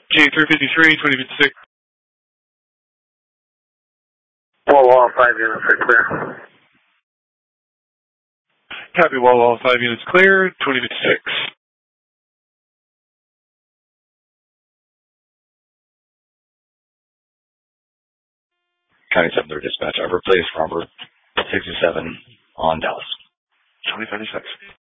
J353, 2056. Wall 5 units are clear. Copy, Wall 5 units clear, 2056. County 7 dispatch. I've replaced Robert 67 on Dallas. 2056.